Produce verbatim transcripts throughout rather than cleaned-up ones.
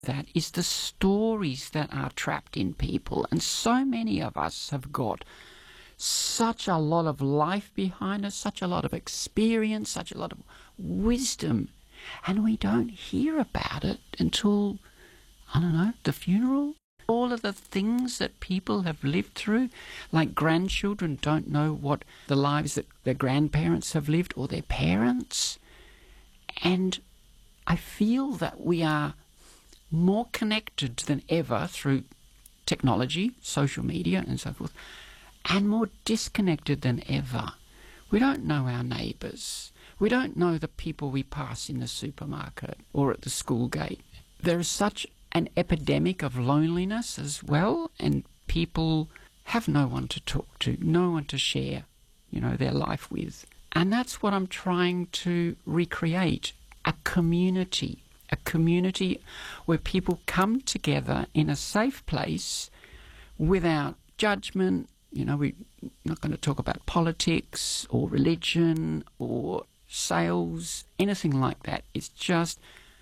that is the stories that are trapped in people. And so many of us have got such a lot of life behind us, such a lot of experience, such a lot of wisdom, and we don't hear about it until, I don't know, the funeral. All of the things that people have lived through, like grandchildren don't know what the lives that their grandparents have lived or their parents. And I feel that we are more connected than ever through technology, social media and so forth, and more disconnected than ever. We don't know our neighbours. We don't know the people we pass in the supermarket or at the school gate. There is such an epidemic of loneliness as well, and people have no one to talk to, no one to share, you know, their life with. And that's what I'm trying to recreate, a community, a community where people come together in a safe place without judgment. You know, we're not going to talk about politics or religion or sales, anything like that. It's just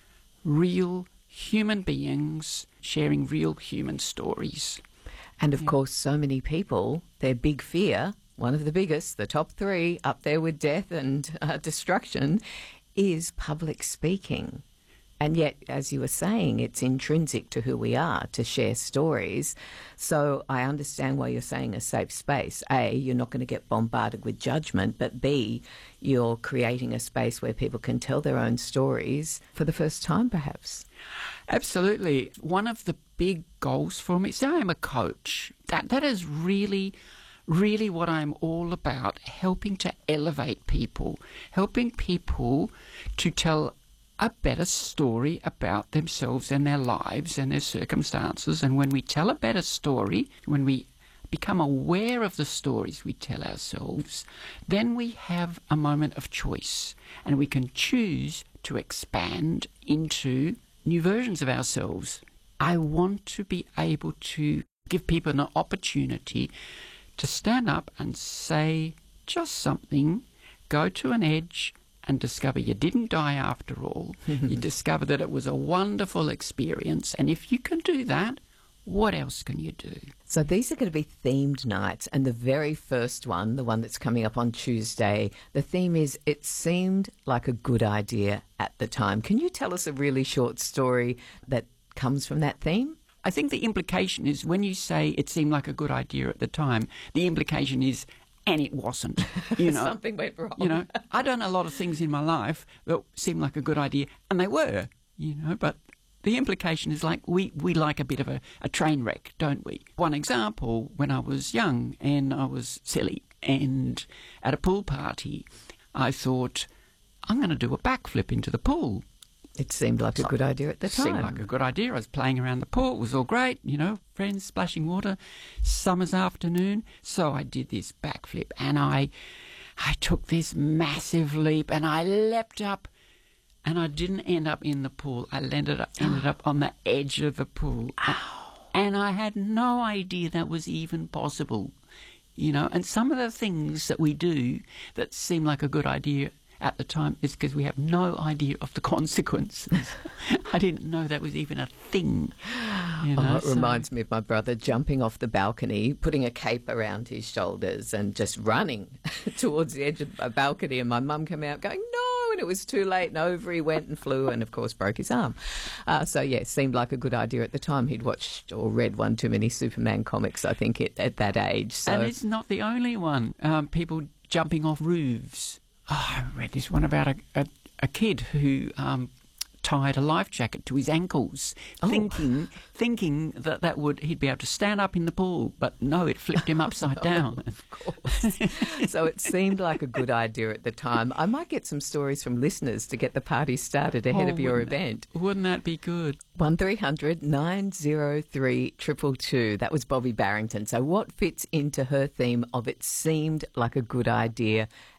real human beings sharing real human stories. And of yeah. course, so many people, their big fear, one of the biggest, the top three, up there with death and uh, destruction, is public speaking. And yet, as you were saying, it's intrinsic to who we are to share stories. So I understand why you're saying a safe space. A, you're not going to get bombarded with judgment, but B, you're creating a space where people can tell their own stories for the first time, perhaps. Absolutely. One of the big goals for me, say I'm a coach, that, that is really, really what I'm all about, helping to elevate people, helping people to tell a better story about themselves and their lives and their circumstances. And when we tell a better story, when we become aware of the stories we tell ourselves, then we have a moment of choice and we can choose to expand into new versions of ourselves. I want to be able to give people an opportunity to stand up and say just something, go to an edge, and discover you didn't die after all. You discover that it was a wonderful experience. And if you can do that, what else can you do? So these are going to be themed nights. And the very first one, the one that's coming up on Tuesday, the theme is It Seemed Like a Good Idea at the Time. Can you tell us a really short story that comes from that theme? I think the implication is when you say it seemed like a good idea at the time, the implication is and it wasn't, you know. Something went wrong. You know, I've done a lot of things in my life that seemed like a good idea, and they were, you know, but the implication is like we, we like a bit of a, a train wreck, don't we? One example, when I was young and I was silly and at a pool party, I thought, I'm going to do a backflip into the pool. It seemed like a good idea at the time. It seemed like a good idea. I was playing around the pool. It was all great, you know, friends splashing water, summer's afternoon. So I did this backflip and I I took this massive leap and I leapt up and I didn't end up in the pool. I ended up, ended up on the edge of the pool. Ow. And I had no idea that was even possible, you know. And some of the things that we do that seem like a good idea at the time is because we have no idea of the consequences. I didn't know that was even a thing. You know, oh, it so. reminds me of my brother jumping off the balcony, putting a cape around his shoulders and just running towards the edge of a balcony, and my mum came out going, no, and it was too late, and over he went and flew and, of course, broke his arm. Uh, so, yeah, it seemed like a good idea at the time. He'd watched or read one too many Superman comics, I think, at, at that age. So. And it's not the only one. Um, people jumping off roofs. Oh, I read this one about a, a, a kid who um, tied a life jacket to his ankles, oh. thinking thinking that that would he'd be able to stand up in the pool, but no, it flipped him upside no, down. Of course. So it seemed like a good idea at the time. I might get some stories from listeners to get the party started ahead oh, of your wouldn't event. That, wouldn't that be good? one three hundred nine oh three two two two. That was Bobby Barrington. So what fits into her theme of It Seemed Like a Good Idea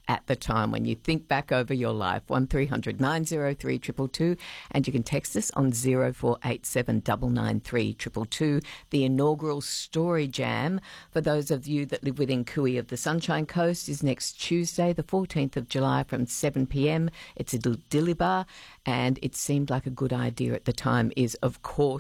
at the time when you think back over your life? one three hundred nine oh three two two two, and you can text us on zero four eight seven nine nine three two two two. The inaugural Story Jam for those of you that live within Cooey of the Sunshine Coast is next Tuesday, the fourteenth of July from seven p.m. It's a Dillibar, and it seemed like a good idea at the time is, of course,